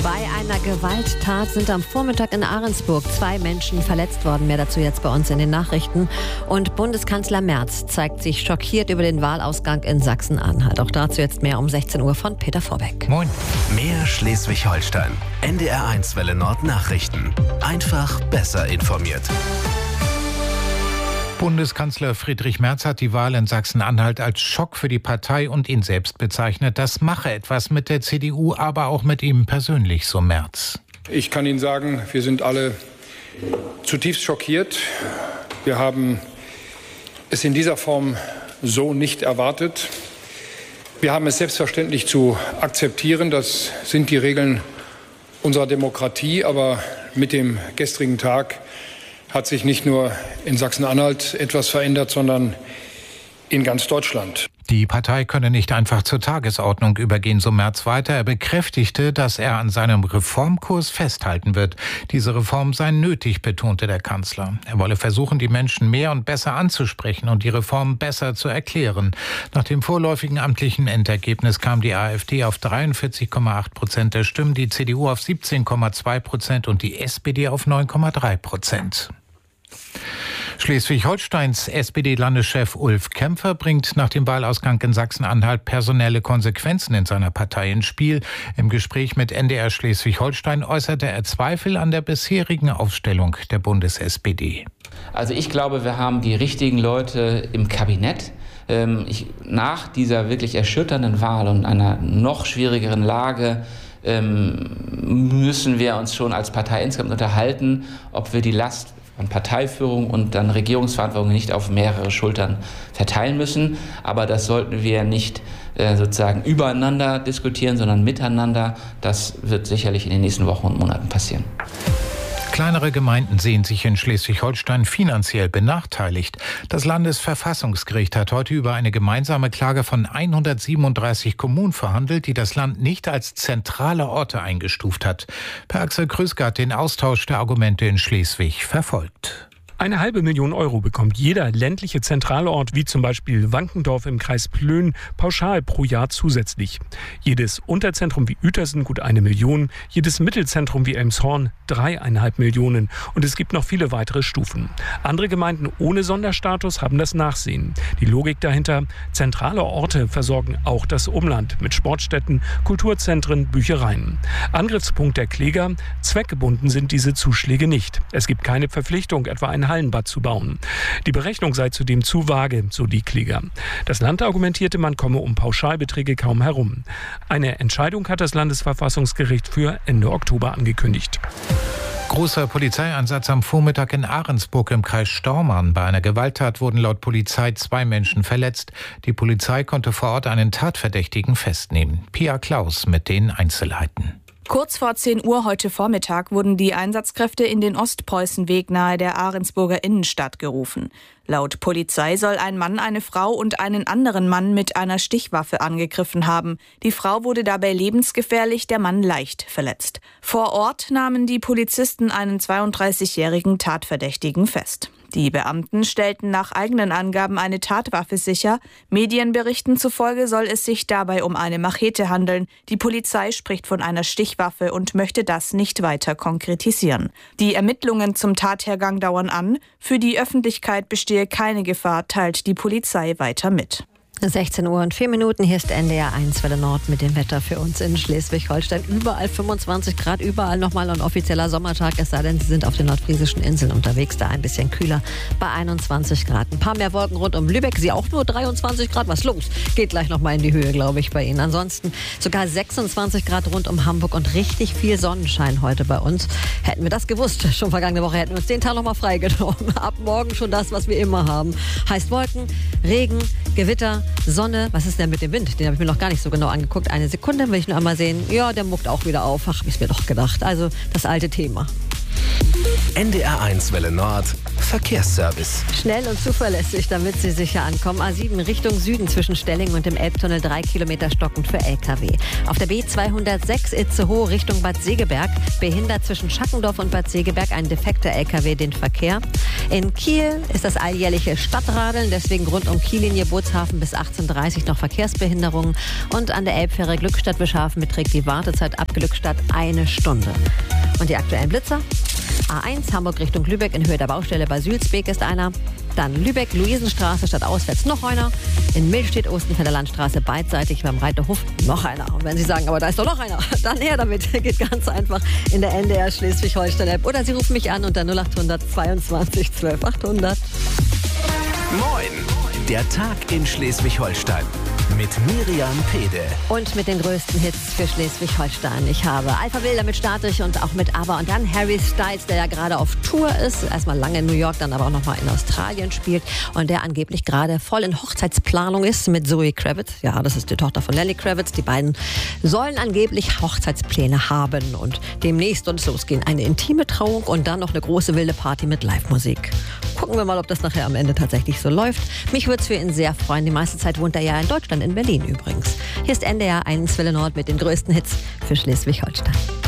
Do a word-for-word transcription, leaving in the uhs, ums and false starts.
Bei einer Gewalttat sind am Vormittag in Ahrensburg zwei Menschen verletzt worden. Mehr dazu jetzt bei uns in den Nachrichten. Und Bundeskanzler Merz zeigt sich schockiert über den Wahlausgang in Sachsen-Anhalt. Auch dazu jetzt mehr um sechzehn Uhr von Peter Vorbeck. Moin. Mehr Schleswig-Holstein. N D R eins Welle Nord Nachrichten. Einfach besser informiert. Bundeskanzler Friedrich Merz hat die Wahl in Sachsen-Anhalt als Schock für die Partei und ihn selbst bezeichnet. Das mache etwas mit der C D U, aber auch mit ihm persönlich, so Merz. Ich kann Ihnen sagen, wir sind alle zutiefst schockiert. Wir haben es in dieser Form so nicht erwartet. Wir haben es selbstverständlich zu akzeptieren. Das sind die Regeln unserer Demokratie. Aber mit dem gestrigen Tag hat sich nicht nur in Sachsen-Anhalt etwas verändert, sondern in ganz Deutschland. Die Partei könne nicht einfach zur Tagesordnung übergehen, so Merz weiter. Er bekräftigte, dass er an seinem Reformkurs festhalten wird. Diese Reform sei nötig, betonte der Kanzler. Er wolle versuchen, die Menschen mehr und besser anzusprechen und die Reform besser zu erklären. Nach dem vorläufigen amtlichen Endergebnis kam die AfD auf dreiundvierzig Komma acht Prozent der Stimmen, die C D U auf siebzehn Komma zwei Prozent und die S P D auf neun Komma drei Prozent. Schleswig-Holsteins S P D-Landeschef Ulf Kämpfer bringt nach dem Wahlausgang in Sachsen-Anhalt personelle Konsequenzen in seiner Partei ins Spiel. Im Gespräch mit N D R Schleswig-Holstein äußerte er Zweifel an der bisherigen Aufstellung der Bundes-S P D. Also ich glaube, wir haben die richtigen Leute im Kabinett. Ich, nach dieser wirklich erschütternden Wahl und einer noch schwierigeren Lage müssen wir uns schon als Partei insgesamt unterhalten, ob wir die Last von Parteiführung und dann Regierungsverantwortung nicht auf mehrere Schultern verteilen müssen. Aber das sollten wir nicht äh, sozusagen übereinander diskutieren, sondern miteinander. Das wird sicherlich in den nächsten Wochen und Monaten passieren. Kleinere Gemeinden sehen sich in Schleswig-Holstein finanziell benachteiligt. Das Landesverfassungsgericht hat heute über eine gemeinsame Klage von hundertsiebenunddreißig Kommunen verhandelt, die das Land nicht als zentrale Orte eingestuft hat. Per Axel Krüsker hat den Austausch der Argumente in Schleswig verfolgt. Eine halbe Million Euro bekommt jeder ländliche zentrale Ort, wie zum Beispiel Wankendorf im Kreis Plön, pauschal pro Jahr zusätzlich. Jedes Unterzentrum wie Uetersen gut eine Million, jedes Mittelzentrum wie Elmshorn dreieinhalb Millionen. Und es gibt noch viele weitere Stufen. Andere Gemeinden ohne Sonderstatus haben das Nachsehen. Die Logik dahinter: zentrale Orte versorgen auch das Umland mit Sportstätten, Kulturzentren, Büchereien. Angriffspunkt der Kläger: zweckgebunden sind diese Zuschläge nicht. Es gibt keine Verpflichtung, etwa ein Hallenbad zu bauen. Die Berechnung sei zudem zu vage, so die Kläger. Das Land argumentierte, man komme um Pauschalbeträge kaum herum. Eine Entscheidung hat das Landesverfassungsgericht für Ende Oktober angekündigt. Großer Polizeieinsatz am Vormittag in Ahrensburg im Kreis Stormarn. Bei einer Gewalttat wurden laut Polizei zwei Menschen verletzt. Die Polizei konnte vor Ort einen Tatverdächtigen festnehmen. Pia Klaus mit den Einzelheiten. Kurz vor zehn Uhr heute Vormittag wurden die Einsatzkräfte in den Ostpreußenweg nahe der Ahrensburger Innenstadt gerufen. Laut Polizei soll ein Mann eine Frau und einen anderen Mann mit einer Stichwaffe angegriffen haben. Die Frau wurde dabei lebensgefährlich, der Mann leicht verletzt. Vor Ort nahmen die Polizisten einen zweiunddreißigjährigen Tatverdächtigen fest. Die Beamten stellten nach eigenen Angaben eine Tatwaffe sicher. Medienberichten zufolge soll es sich dabei um eine Machete handeln. Die Polizei spricht von einer Stichwaffe und möchte das nicht weiter konkretisieren. Die Ermittlungen zum Tathergang dauern an. Für die Öffentlichkeit bestehe keine Gefahr, teilt die Polizei weiter mit. sechzehn Uhr und vier Minuten, hier ist N D R eins Welle Nord mit dem Wetter für uns in Schleswig-Holstein. Überall fünfundzwanzig Grad, überall nochmal ein offizieller Sommertag, es sei denn, Sie sind auf den nordfriesischen Inseln unterwegs, da ein bisschen kühler bei einundzwanzig Grad. Ein paar mehr Wolken rund um Lübeck, Sie auch nur dreiundzwanzig Grad, was los? Geht gleich nochmal in die Höhe, glaube ich, bei Ihnen. Ansonsten sogar sechsundzwanzig Grad rund um Hamburg und richtig viel Sonnenschein heute bei uns. Hätten wir das gewusst, schon vergangene Woche hätten wir uns den Tag nochmal freigenommen. Ab morgen schon das, was wir immer haben. Heißt Wolken, Regen, Gewitter, Sonne. Was ist denn mit dem Wind? Den habe ich mir noch gar nicht so genau angeguckt. Eine Sekunde, will ich nur einmal sehen. Ja, der muckt auch wieder auf. Ach, hab ich mir doch gedacht. Also das alte Thema. N D R eins Welle Nord Verkehrsservice. Schnell und zuverlässig, damit Sie sicher ankommen. A sieben Richtung Süden zwischen Stellingen und dem Elbtunnel drei Kilometer stockend für L K W. Auf der B zweihundertsechs Itzehoe Richtung Bad Segeberg behindert zwischen Schackendorf und Bad Segeberg ein defekter L K W den Verkehr. In Kiel ist das alljährliche Stadtradeln, deswegen rund um Kiellinie Bootshafen bis achtzehn Uhr dreißig noch Verkehrsbehinderungen. Und an der Elbfähre Glückstadt-Bischhafen beträgt die Wartezeit ab Glückstadt eine Stunde. Und die aktuellen Blitzer? A eins Hamburg Richtung Lübeck in Höhe der Baustelle bei Sülzbeek ist einer. Dann Lübeck-Luisenstraße statt auswärts noch einer. In Millstedt Ostenfelder Landstraße beidseitig beim Reiterhof noch einer. Und wenn Sie sagen, aber da ist doch noch einer, dann her damit. Geht ganz einfach in der N D R Schleswig-Holstein-App. Oder Sie rufen mich an unter null acht hundert zweiundzwanzig zwölf achthundert. Moin, der Tag in Schleswig-Holstein. Mit Miriam Pede. Und mit den größten Hits für Schleswig-Holstein. Ich habe Alpha Will, damit starte ich und auch mit Aber. Und dann Harry Styles, der ja gerade auf Tour ist. Erstmal lange in New York, dann aber auch nochmal in Australien spielt. Und der angeblich gerade voll in Hochzeitsplanung ist mit Zoe Kravitz. Ja, das ist die Tochter von Lenny Kravitz. Die beiden sollen angeblich Hochzeitspläne haben. Und demnächst soll es losgehen. Eine intime Trauung und dann noch eine große wilde Party mit Live-Musik. Gucken wir mal, ob das nachher am Ende tatsächlich so läuft. Mich würde es für ihn sehr freuen. Die meiste Zeit wohnt er ja in Deutschland, in Berlin übrigens. Hier ist N D R eins Welle Nord mit den größten Hits für Schleswig-Holstein.